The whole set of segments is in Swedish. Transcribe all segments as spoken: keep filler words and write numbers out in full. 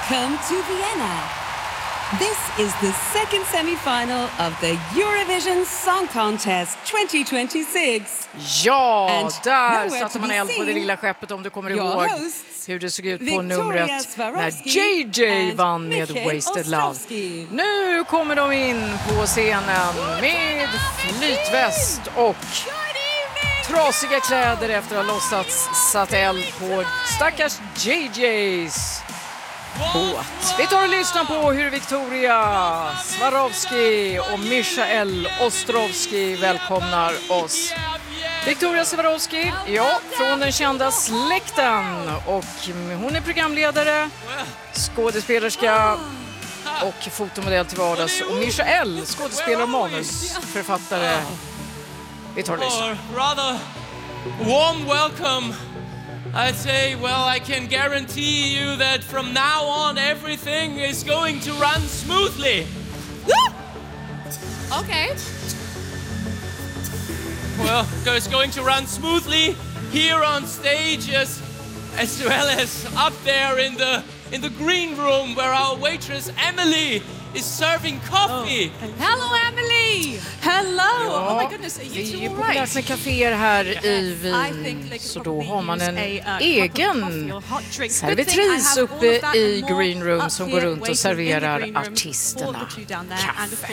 Welcome to Vienna. This is the second semi-final of the Eurovision Song Contest twenty twenty-six. Ja, and där satte man eld på det lilla skeppet, om du kommer ihåg hur det såg ut på Victoria numret Swarovski när J J vann med Michael Wasted Love. Ostrovsky. Nu kommer de in på scenen med flytväst och trasiga kläder efter att ha låtsats satt eld på stackars J J's båt. Vi tar och lyssnar på hur Victoria Swarovski och Michael Ostrovsky välkomnar oss. Victoria Swarovski, ja, från den kända släkten, och hon är programledare, skådespelerska och fotomodell till vardags. Och Michael, skådespelare och manusförfattare. Vi tar och lyssnar. Rather warm welcome. I say, well, I can guarantee you that from now on everything is going to run smoothly. Okay. Well, it's going to run smoothly here on stage as, as well as up there in the in the green room where our waitress Emily is serving coffee. Oh. Hello, Emily! Hello! Ja, oh my goodness, are you det är ju two populärt right? med kaféer här i Wien, så då har man en egen servitris uppe i green room som går runt och serverar artisterna kaffe.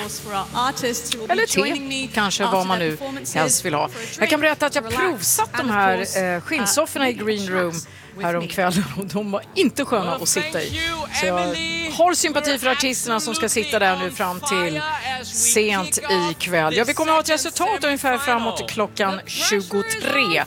Eller te, kanske vad man nu helst vill ha. Jag kan berätta att jag provsatt de här eh, skinnsofforna i green room här om kvällen, och de var inte sköna att sitta i. Så jag har sympati för artisterna som ska sitta där nu fram till sent i kväll. Ja, vi kommer att ha ett resultat ungefär framåt klockan tjugotre.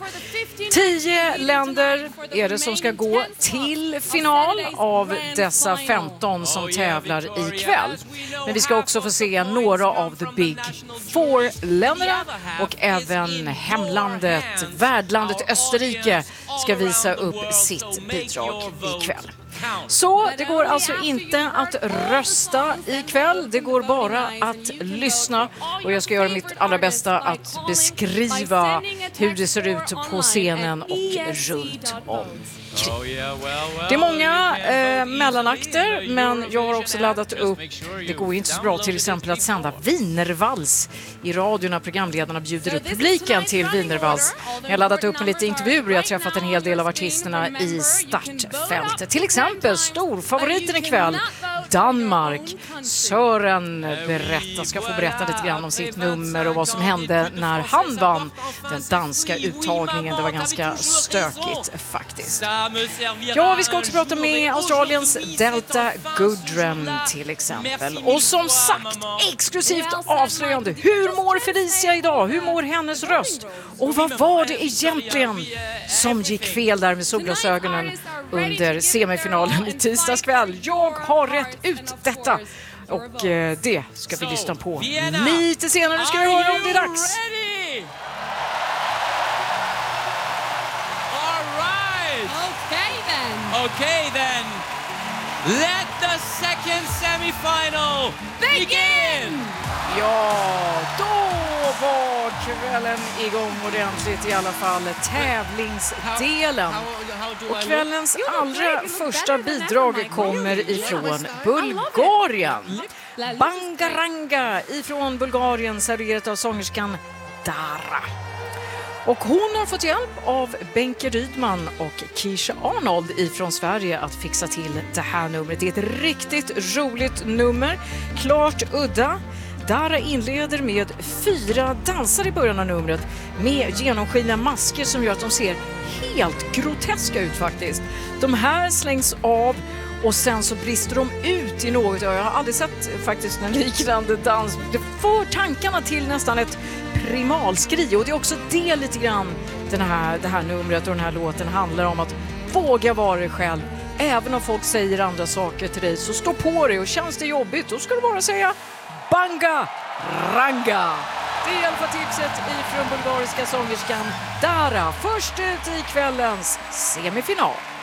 Tio länder är det som ska gå till final av dessa femton som tävlar ikväll. Men vi ska också få se några av the big four-länderna, och även hemlandet, värdlandet Österrike ska visa upp sitt bidrag ikväll. Så det går alltså inte att rösta ikväll, det går bara att lyssna, och jag ska göra mitt allra bästa att beskriva hur det ser ut på scenen och runt om. Det är många eh, mellanakter, men jag har också laddat upp. Det går ju inte så bra till exempel att sända Wienervals i radio när programledarna bjuder upp publiken till Wienervals. Jag har laddat upp med lite intervjuer. Jag har träffat en hel del av artisterna i startfältet. Till exempel storfavoriten ikväll, Danmark. Sören berättar, ska få berätta lite grann om sitt nummer och vad som hände när han vann den danska uttagningen. Det var ganska stökigt faktiskt. Ja, vi ska också prata med Australiens Delta Goodrem till exempel. Och som sagt, exklusivt avslöjande. Hur mår Felicia idag? Hur mår hennes röst? Och vad var det egentligen som gick fel där med solglasögonen under semifinalen i tisdagskväll? Jag har rätt ut detta. Och eh, det ska vi lyssna på lite senare. Nu ska vi höra om det är dags. Okay then, let the second semi-final begin! Ja, då var kvällen igång ordentligt, i alla fall tävlingsdelen. Och kvällens allra första bidrag kommer ifrån Bulgarien. Bangaranga ifrån Bulgarien, serverat av sångerskan Dara. Och hon har fått hjälp av Benke Rydman och Keisha Arnold ifrån Sverige att fixa till det här numret. Det är ett riktigt roligt nummer, klart udda. Dara inleder med fyra dansare i början av numret med genomskinliga masker som gör att de ser helt groteska ut faktiskt. De här slängs av och sen så brister de ut i något. Jag har aldrig sett faktiskt en liknande dans. Det får tankarna till nästan ett primalskri, och det är också det lite grann den här, det här numret och den här låten handlar om, att våga vara dig själv. Även om folk säger andra saker till dig, så stå på dig, och känns det jobbigt då ska du bara säga banga ranga. Det är i alla fall tipset ifrån bulgariska sångerskan Dara, först ut i kvällens semifinal.